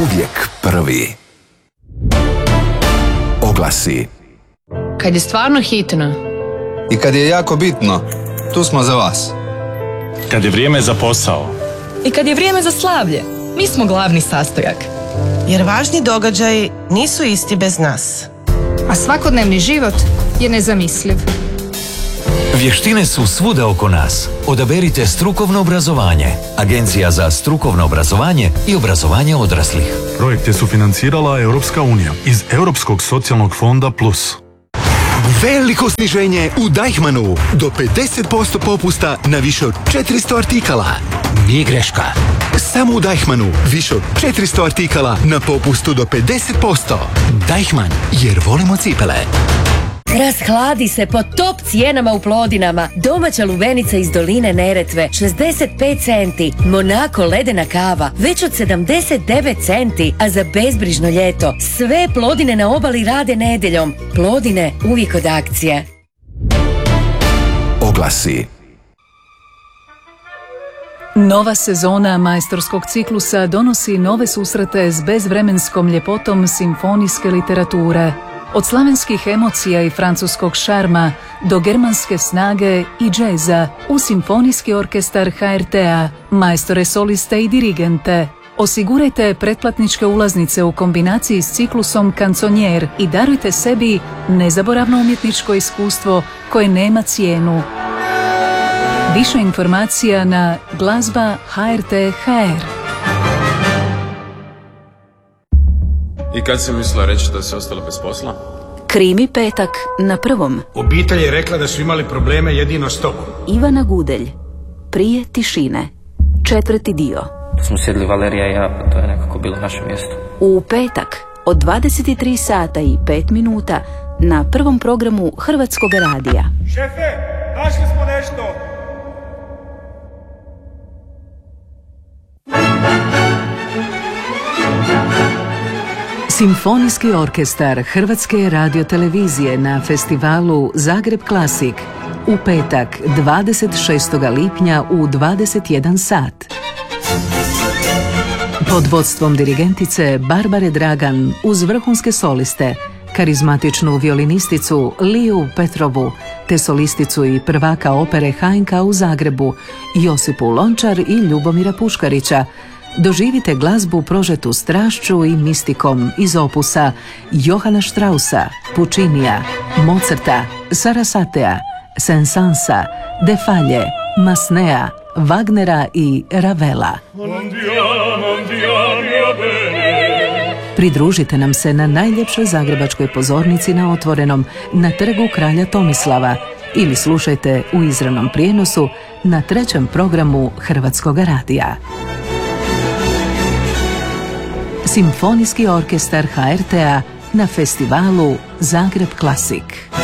Uvijek prvi. Oglasi. Kad je stvarno hitno. I kad je jako bitno, tu smo za vas. Kad je vrijeme za posao. I kad je vrijeme za slavlje, mi smo glavni sastojak. Jer važni događaji nisu isti bez nas. A svakodnevni život je nezamisliv. Vještine su svuda oko nas. Odaberite strukovno obrazovanje. Agencija za strukovno obrazovanje i obrazovanje odraslih. Projekt je sufinancirala Europska unija iz Europskog socijalnog fonda Plus. Veliko sniženje u Deichmannu. Do 50% popusta na više od 400 artikala. Nije greška. Samo u Deichmannu više od 400 artikala na popustu do 50%. Deichmann, jer volimo cipele. Rashladi se po top cijenama u Plodinama. Domaća lubenica iz doline Neretve 65 centi. Monako ledena kava već od 79 centi. A za bezbrižno ljeto sve Plodine na obali rade nedjeljom. Plodine uvijek od akcije. Oglasi. Nova sezona majstorskog ciklusa donosi nove susrete s bezvremenskom ljepotom simfonijske literature. Od slavenskih emocija i francuskog šarma do germanske snage i džeza u simfonijski orkestar HRT-a, majstore soliste i dirigente. Osigurajte pretplatničke ulaznice u kombinaciji s ciklusom Kanconier i darujte sebi nezaboravno umjetničko iskustvo koje nema cijenu. Više informacija na glazba HRT.hr. I kad si mislila reći da si ostala bez posla? Krimi petak na Prvom. Obitelj je rekla da su imali probleme jedino s tobom. Ivana Gudelj, Prije tišine, 4. dio. Tu smo sjedli Valerija i ja, to je nekako bilo naše mjesto. U petak od 23 sata i 5 minuta na Prvom programu Hrvatskog radija. Šefe, našli smo nešto! Simfonijski orkestar Hrvatske radiotelevizije na festivalu Zagreb Klasik u petak 26. lipnja u 21 sat. Pod vodstvom dirigentice Barbare Dragan uz vrhunske soliste, karizmatičnu violinisticu Liju Petrovu te solisticu i prvaka opere HNK u Zagrebu Josipu Lončar i Ljubomira Puškarića, doživite glazbu prožetu strašću i mistikom iz opusa Johana Straussa, Puccinija, Mozarta, Sarasatea, Saint-Sansa, De Fallje, Masnea, Wagnera i Ravela. Pridružite nam se na najljepšoj zagrebačkoj pozornici na Otvorenom na Trgu kralja Tomislava ili slušajte u izravnom prijenosu na 3. programu Hrvatskog radija. Simfonijski orkestar HRT-a na festivalu Zagreb Klasik.